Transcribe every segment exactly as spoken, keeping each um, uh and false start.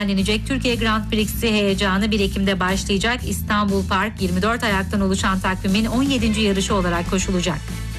düzenlenecek Türkiye Grand Prix'si heyecanı bir Ekim'de başlayacak. İstanbul Park yirmi dört ayaktan oluşan takvimin on yedinci yarışı olarak koşulacak.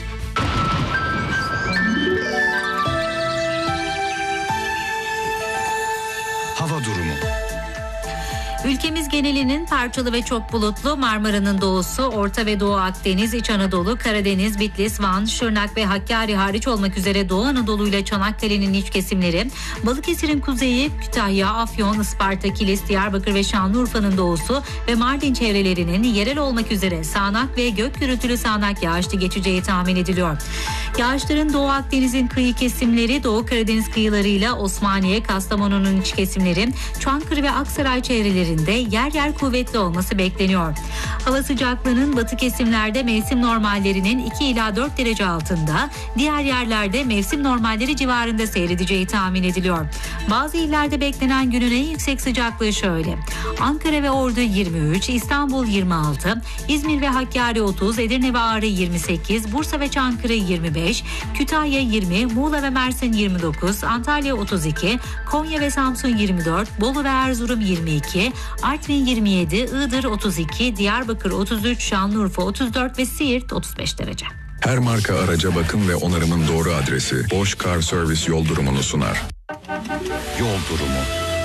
Hava durumu. Ülkemiz genelinin parçalı ve çok bulutlu. Marmara'nın doğusu, Orta ve Doğu Akdeniz, İç Anadolu, Karadeniz, Bitlis, Van, Şırnak ve Hakkari hariç olmak üzere Doğu Anadolu ile Çanakkale'nin iç kesimleri, Balıkesir'in kuzeyi, Kütahya, Afyon, Isparta, Kilis, Diyarbakır ve Şanlıurfa'nın doğusu ve Mardin çevrelerinin yerel olmak üzere sağanak ve gök gürültülü sağanak yağışlı geçeceği tahmin ediliyor. Yağışların Doğu Akdeniz'in kıyı kesimleri, Doğu Karadeniz kıyılarıyla Osmaniye, Kastamonu'nun iç kesimleri, Çankırı ve Aksaray çevreleri yer yer kuvvetli olması bekleniyor. Hava sıcaklığının batı kesimlerde mevsim normallerinin iki ila dört derece altında, diğer yerlerde mevsim normalleri civarında seyredeceği tahmin ediliyor. Bazı illerde beklenen günün en yüksek sıcaklığı şöyle: Ankara ve Ordu yirmi üç, İstanbul yirmi altı, İzmir ve Hakkari otuz, Edirne ve Ağrı yirmi sekiz, Bursa ve Çankırı yirmi beş, Kütahya yirmi, Muğla ve Mersin yirmi dokuz, Antalya otuz iki, Konya ve Samsun yirmi dört, Bolu ve Erzurum yirmi iki, Artvin yirmi yedi, Iğdır otuz iki, Diyarbakır otuz üç, Şanlıurfa otuz dört ve Siirt otuz beş derece. Her marka araca bakım ve onarımın doğru adresi Bosch Car Service yol durumunu sunar. Yol durumu.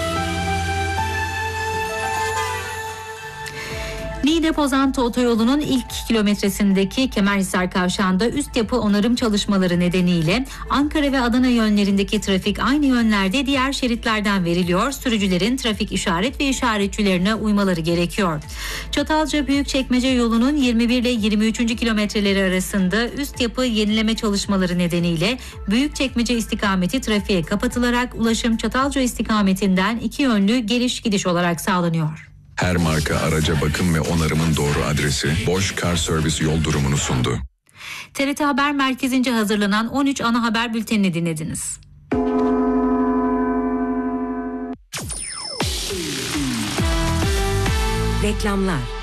Niğde-Pozantı otoyolunun ilk kilometresindeki Kemerhisar Kavşağı'nda üst yapı onarım çalışmaları nedeniyle Ankara ve Adana yönlerindeki trafik aynı yönlerde diğer şeritlerden veriliyor. Sürücülerin trafik işaret ve işaretçilerine uymaları gerekiyor. Çatalca Büyükçekmece yolunun yirmi bir ile yirmi üçüncü kilometreleri arasında üst yapı yenileme çalışmaları nedeniyle Büyükçekmece istikameti trafiğe kapatılarak ulaşım Çatalca istikametinden iki yönlü geliş gidiş olarak sağlanıyor. Her marka araca bakım ve onarımın doğru adresi Bosch Car Service yol durumunu sundu. T R T Haber Merkezi'nce hazırlanan on üç ana haber bültenini dinlediniz. Reklamlar.